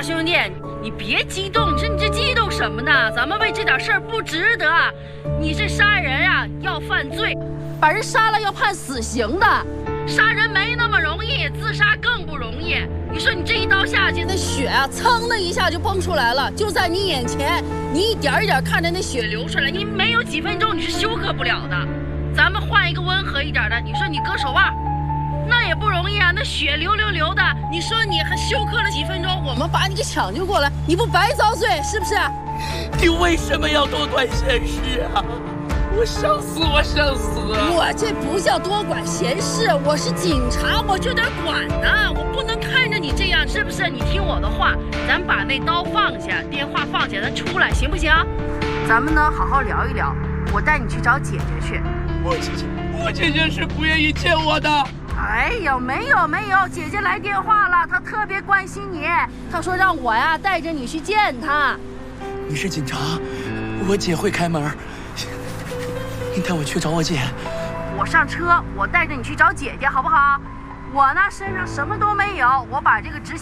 大兄弟，你别激动，你这激动什么呢？咱们为这点事儿不值得。你这杀人啊，要犯罪，把人杀了要判死刑的。杀人没那么容易，自杀更不容易。你说你这一刀下去，那血啊，噌的一下就崩出来了，就在你眼前，你一点一点看着那血流出来，你没有几分钟你是休克不了的。咱们换一个温和一点的，你说你割手腕，那也不容易啊，那血流的，你说你还休克了几分钟，我们把你给抢救过来，你不白遭罪是不是？ 你为什么要多管闲事啊？我想死！ 我这不叫多管闲事，我是警察，我就得管呢，我不能看着你这样，是不是？你听我的话，咱把那刀放下，电话放下，咱出来行不行？咱们呢好好聊一聊，我带你去找姐姐去。 我姐姐是不愿意见我的。 哎呀，没有，姐姐来电话了，她特别关心你，她说让我呀带着你去见她。 你是警察，我姐会开门，你带我去找我姐。 我上车，我带着你去找姐姐，好不好？我呢身上什么都没有，我把这个执